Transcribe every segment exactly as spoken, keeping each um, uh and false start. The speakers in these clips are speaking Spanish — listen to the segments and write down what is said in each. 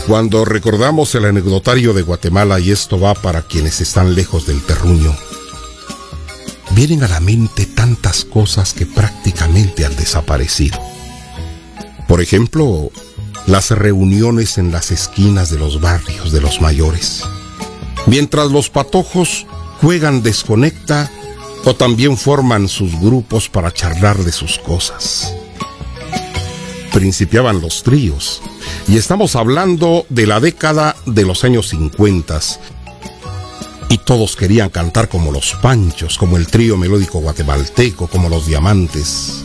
Cuando recordamos el anecdotario de Guatemala, y esto va para quienes están lejos del terruño, vienen a la mente tantas cosas que prácticamente han desaparecido. Por ejemplo, las reuniones en las esquinas de los barrios de los mayores, mientras los patojos juegan desconecta o también forman sus grupos para charlar de sus cosas. Principiaban los tríos, y estamos hablando de la década de los años cincuenta, y todos querían cantar como los Panchos, como el trío melódico guatemalteco, como los Diamantes.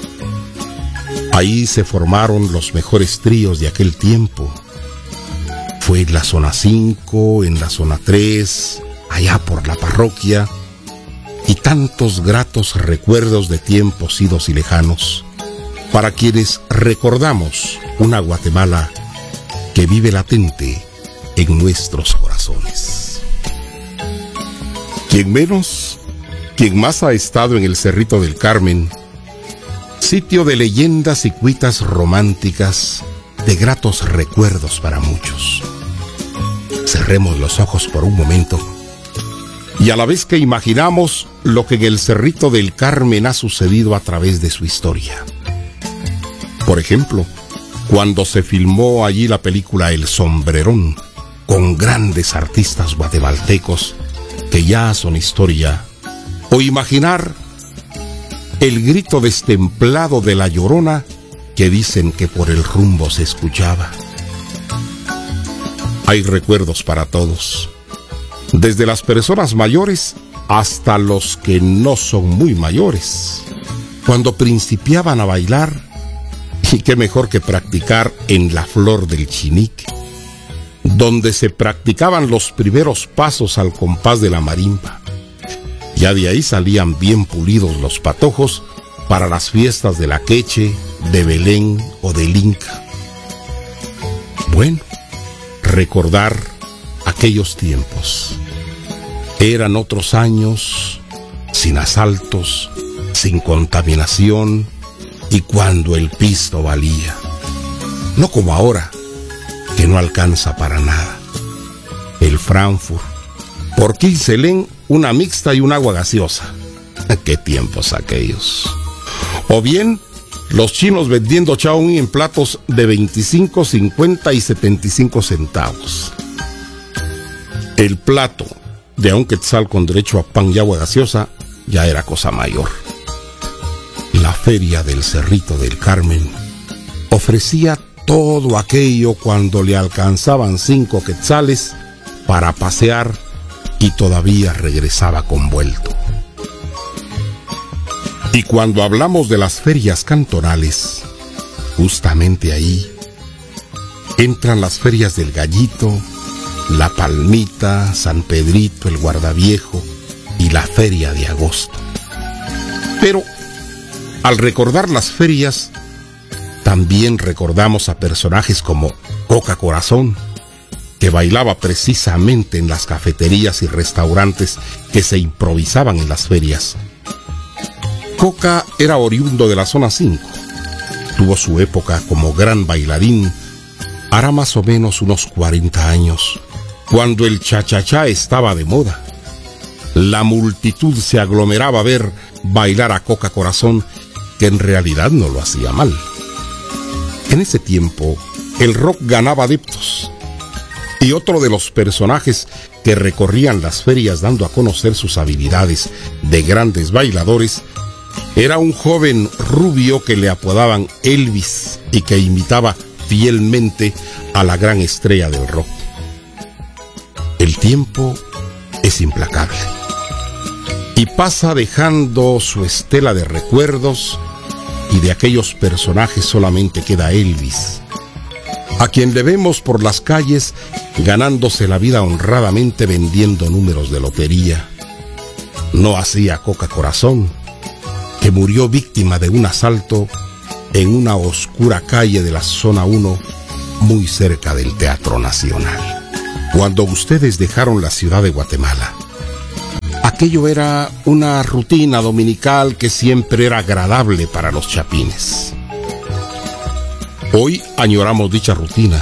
Ahí se formaron los mejores tríos de aquel tiempo. Fue en la zona cinco, en la zona tres, allá por la parroquia, y tantos gratos recuerdos de tiempos idos y lejanos, para quienes recordamos una Guatemala que vive latente en nuestros corazones. Quien menos, quien más ha estado en el Cerrito del Carmen, sitio de leyendas y cuitas románticas, de gratos recuerdos para muchos. Cerremos los ojos por un momento, y a la vez que imaginamos lo que en el Cerrito del Carmen ha sucedido a través de su historia. Por ejemplo, cuando se filmó allí la película El Sombrerón, con grandes artistas guatemaltecos que ya son historia, o imaginar el grito destemplado de la Llorona que dicen que por el rumbo se escuchaba. Hay recuerdos para todos, desde las personas mayores hasta los que no son muy mayores, cuando principiaban a bailar. Y qué mejor que practicar en la Flor del Chinique, donde se practicaban los primeros pasos al compás de la marimba. Ya de ahí salían bien pulidos los patojos para las fiestas de la Queche, de Belén o del Inca. Bueno, recordar aquellos tiempos. Eran otros años, sin asaltos, sin contaminación, y cuando el pisto valía. No como ahora, que no alcanza para nada. El Frankfurt, por quince len, una mixta y un agua gaseosa. ¡Qué tiempos aquellos! O bien, los chinos vendiendo chaomi en platos de veinticinco, cincuenta y setenta y cinco centavos. El plato de un quetzal con derecho a pan y agua gaseosa ya era cosa mayor. La feria del Cerrito del Carmen ofrecía todo aquello cuando le alcanzaban cinco quetzales para pasear y todavía regresaba convuelto. Y cuando hablamos de las ferias cantonales, justamente ahí entran las ferias del Gallito, la Palmita, San Pedrito, el Guardaviejo y la Feria de Agosto. Pero al recordar las ferias, también recordamos a personajes como Coca Corazón, que bailaba precisamente en las cafeterías y restaurantes que se improvisaban en las ferias. Coca era oriundo de la zona cinco. Tuvo su época como gran bailarín, hará más o menos unos cuarenta años, cuando el cha-cha-cha estaba de moda. La multitud se aglomeraba a ver bailar a Coca Corazón, que en realidad no lo hacía mal. En ese tiempo, el rock ganaba adeptos. Y otro de los personajes que recorrían las ferias dando a conocer sus habilidades de grandes bailadores era un joven rubio que le apodaban Elvis y que imitaba fielmente a la gran estrella del rock. El tiempo es implacable y pasa dejando su estela de recuerdos, y de aquellos personajes solamente queda Elvis, a quien le vemos por las calles ganándose la vida honradamente vendiendo números de lotería. No hacía Coca Corazón, que murió víctima de un asalto en una oscura calle de la zona uno, muy cerca del Teatro Nacional. Cuando ustedes dejaron la ciudad de Guatemala, aquello era una rutina dominical que siempre era agradable para los chapines. Hoy añoramos dicha rutina,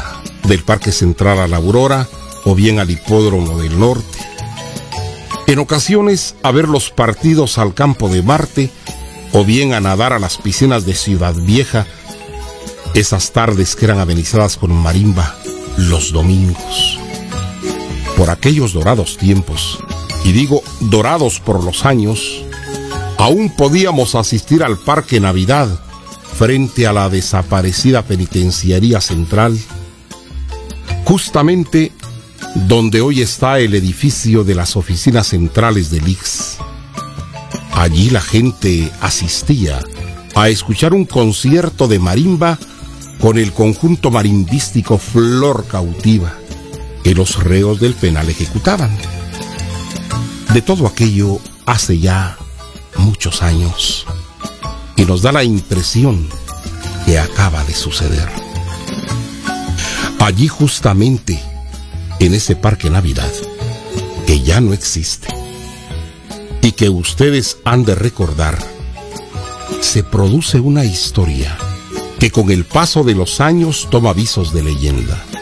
del Parque Central a la Aurora o bien al Hipódromo del Norte. En ocasiones a ver los partidos al Campo de Marte o bien a nadar a las piscinas de Ciudad Vieja, esas tardes que eran amenizadas con marimba los domingos. Por aquellos dorados tiempos, y digo dorados por los años, aún podíamos asistir al Parque Navidad frente a la desaparecida Penitenciaría Central, justamente donde hoy está el edificio de las oficinas centrales del I X S. Allí la gente asistía a escuchar un concierto de marimba con el conjunto marimbístico Flor Cautiva que los reos del penal ejecutaban. De todo aquello hace ya muchos años y nos da la impresión que acaba de suceder. Allí justamente, en ese Parque Navidad, que ya no existe y que ustedes han de recordar, se produce una historia que con el paso de los años toma visos de leyenda.